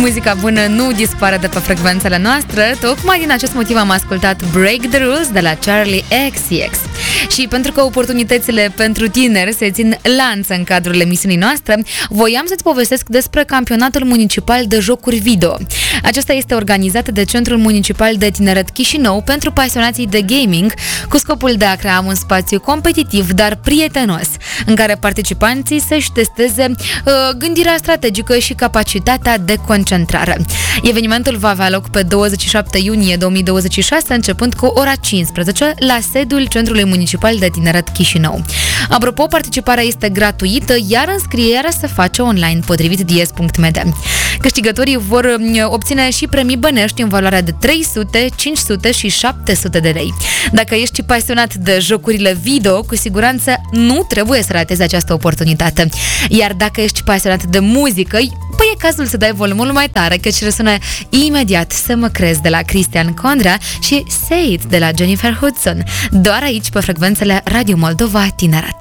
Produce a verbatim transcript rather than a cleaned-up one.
Muzica bună nu dispare de pe frecvențele noastre. Tocmai din acest motiv am ascultat Break the Rules de la Charlie X C X. Și pentru că oportunitățile pentru tineri se țin lanț în cadrul emisiunii noastre, voiam să-ți povestesc despre campionatul municipal de jocuri video. Acesta este organizat de Centrul Municipal de Tineret Chișinău pentru pasionații de gaming, cu scopul de a crea un spațiu competitiv, dar prietenos, în care participanții să-și testeze uh, gândirea strategică și capacitatea de concentrare. Evenimentul va avea loc pe douăzeci și șapte iunie două mii douăzeci și șase, începând cu ora cincisprezece, la sediul Centrului Municipal de Tineret Chișinău. Apropo, participarea este gratuită, iar înscrierea se face online, potrivit dies punct m d. Câștigătorii vor obține și premii bănești în valoare de trei sute, cinci sute și șapte sute de lei. Dacă ești pasionat de jocurile video, cu siguranță nu trebuie să ratezi această oportunitate. Iar dacă ești pasionat de muzică, păi e cazul să dai volumul mai tare, căci răsună imediat Să mă crezi de la Cristian Condrea și Say It de la Jennifer Hudson, doar aici pe frecvențele Radio Moldova Tineret.